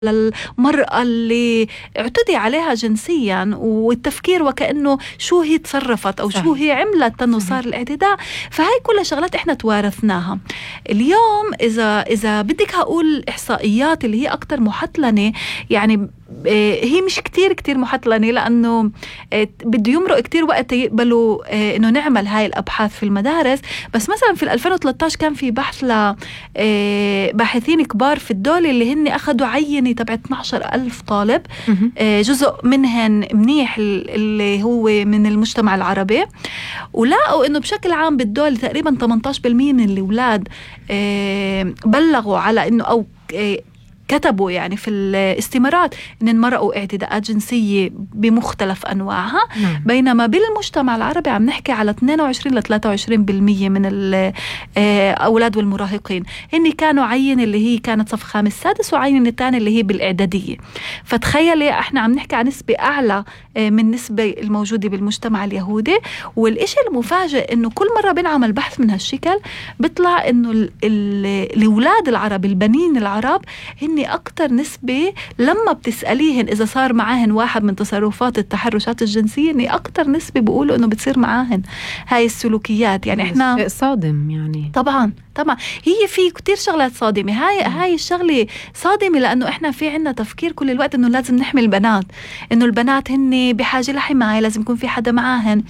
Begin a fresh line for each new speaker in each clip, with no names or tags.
للمرأة اللي اعتدي عليها جنسيا، والتفكير وكأنه شو هي تصرفت أو
صحيح.
شو هي عملت أنه صار الاعتداء. فهي كلها شغلات إحنا توارثناها. اليوم إذا بدك هقول إحصائيات اللي هي أكتر محتلنة، يعني هي مش كتير محتلنة، لأنه بده يمرق كتير وقت يقبلوا إنه نعمل هاي الأبحاث في المدارس. بس مثلا في 2013 كان في بحث لباحثين كبار في الدولة اللي هن أخذوا عينة تبع 12,000 طالب، جزء منهن منيح اللي هو من المجتمع العربي، ولقوا إنه بشكل عام بالدولة تقريبا 18% من الأولاد بلغوا على إنه أو كتبوا يعني في الاستمارات إن انمرقوا اعتداءات جنسية بمختلف أنواعها. بينما بالمجتمع العربي عم نحكي على 22-23% من الأولاد والمراهقين هن كانوا عين اللي هي كانت صف خامس سادس، وعين الثاني اللي هي بالإعدادية. فتخيلي احنا عم نحكي عن نسبة أعلى من نسبة الموجودة بالمجتمع اليهودي. والإشي المفاجئ إنه كل مرة بنعمل بحث من هالشكل بيطلع إنه الأولاد العرب، البنين العرب، هن أكتر نسبة لما بتسأليهن إذا صار معاهن واحد من تصرفات التحرشات الجنسية، هن أكتر نسبة بيقولوا إنه بتصير معاهن هاي السلوكيات. يعني إحنا
شيء صادم يعني.
طبعا هي في كتير شغلات صادمة. هاي الشغلة صادمة لأنه إحنا في عنا تفكير كل الوقت إنه لازم نحمي البنات، إنه البنات هن بحاجة لحماية، لازم يكون في حدا معاهن.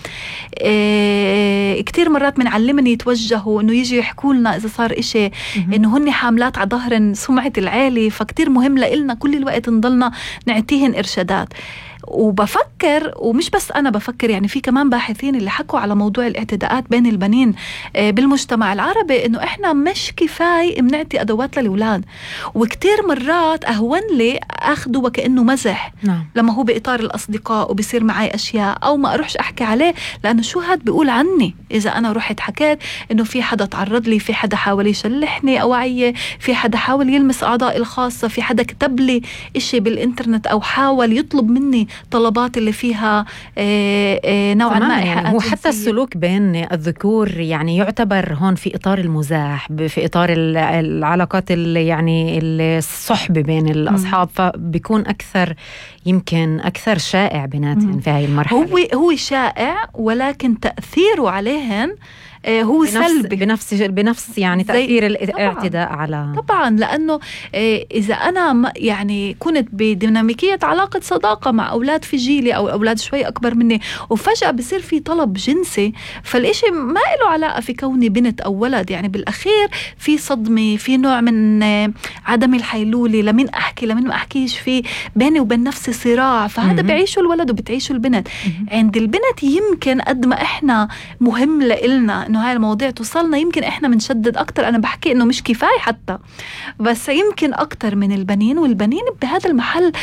كتير مرات بنعلمن يتوجهوا إنه يجي يحكوا لنا إذا صار إشي، إنه هن حاملات على ظهرن سمعة العيلة. فكتير مهم لإلنا كل الوقت نضلنا نعطيهن إرشادات. وبفكر، ومش بس أنا بفكر، يعني في كمان باحثين اللي حكوا على موضوع الاعتداءات بين البنين بالمجتمع العربي، إنه إحنا مش كفاية بنعطي أدوات للأولاد. وكتير مرات أهون لي أخده وكأنه مزح لما هو بإطار الأصدقاء وبيصير معي أشياء، أو ما أروحش أحكي عليه لأنه شو هاد بيقول عني إذا أنا رحت حكيت إنه في حدا تعرض لي، في حدا حاول يشلحني أو عيه، في حدا حاول يلمس أعضائي الخاصة، في حدا كتب لي إشي بالإنترنت أو حاول يطلب مني طلبات اللي فيها نوعا ما
يعني هو حتى السلوك بين الذكور يعني يعتبر هون في إطار المزاح، في إطار العلاقات اللي يعني الصحبة بين الأصحاب، فبيكون يمكن أكثر شائع بيناتهم في هاي المرحلة.
هو شائع، ولكن تأثيره عليهن هو سلبي
بنفس يعني تأثير الاعتداء على
طبعا. لأنه إذا أنا يعني كنت بديناميكية علاقة صداقة مع أولاد في جيلي أو أولاد شوي أكبر مني، وفجأة بصير في طلب جنسي، فالإشي ما له علاقة في كوني بنت أو ولد. يعني بالأخير في صدمة، في نوع من عدم الحيلولة، لمين أحكي لمين ما أحكيش، في بيني وبين نفسي صراع. فهذا بعيشه الولد وبتعيشه البنت. عند البنت يمكن قد ما إحنا مهم لإلنا إنه هاي المواضيع توصلنا، يمكن إحنا منشدد أكتر. أنا بحكي إنه مش كفاية حتى، بس يمكن أكتر من البنين. والبنين بهذا المحل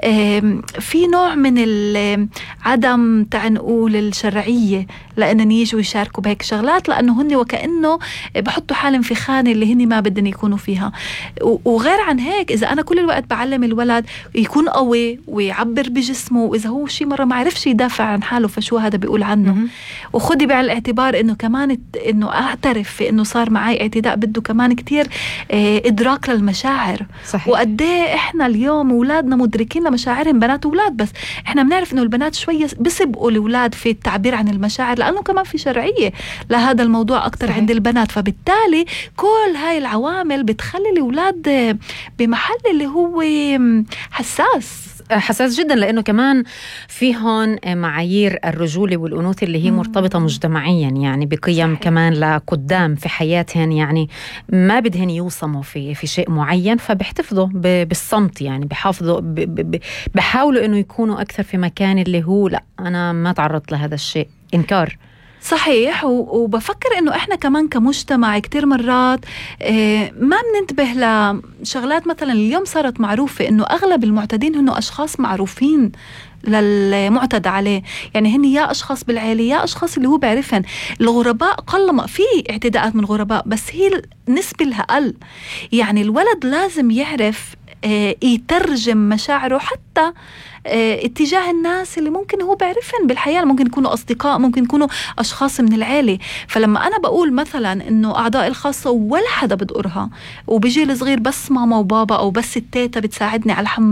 في نوع من عدم نقول الشرعية لأنهم يجوا يشاركوا بهيك شغلات، لأنه هن وكأنه بحطوا حالهم في خانة اللي هن ما بدهم يكونوا فيها. وغير عن هيك، إذا أنا كل الوقت بعلم الولد يكون قوي ويعبر بجسمه، وإذا هو شي مرة ما عرفش يدافع عن حاله فشو هذا بيقول عنه. وخدي بعين الاعتبار إنه كمان إنه أعترف في إنه صار معي اعتداء بده كمان كتير إدراك للمشاعر. وقديه إحنا اليوم أولادنا مدركين لمشاعرهم، بنات وولاد، بس إحنا بنعرف إنه البنات شوية بيسبقوا الأولاد في التعبير عن المشاعر، لأنه كمان في شرعية لهذا الموضوع أكتر عند البنات. فبالتالي كل هاي العوامل بتخلي الأولاد بمحل اللي هو
حساس جدا، لأنه كمان في هون معايير الرجولة والأنوثة اللي هي مرتبطة مجتمعيا يعني بقيم كمان لقدام في حياتهن، يعني ما بدهن يوصموا في شيء معين، فبيحتفظوا بالصمت، يعني بحافظوا بحاولوا إنه يكونوا أكثر في مكان اللي هو لا أنا ما تعرضت لهذا الشيء، إنكار.
صحيح. وبفكر إنه إحنا كمان كمجتمع كتير مرات ما بننتبه لشغلات. مثلا اليوم صارت معروفة إنه أغلب المعتدين هنو أشخاص معروفين للمعتدى عليه، يعني هن يا أشخاص بالعائلة يا أشخاص اللي هو بعرفن. الغرباء قلما في اعتداءات من غرباء، بس هي النسبة لها أقل. يعني الولد لازم يعرف يترجم مشاعره حتى اتجاه الناس اللي ممكن هو بعرفهم بالحياة، ممكن يكونوا أصدقاء، ممكن يكونوا أشخاص من العيلة. فلما أنا بقول مثلا إنه أعضائي الخاصة ولا حدا بدقرها، وبيجي الصغير بس ماما وبابا أو بس التيتا بتساعدني على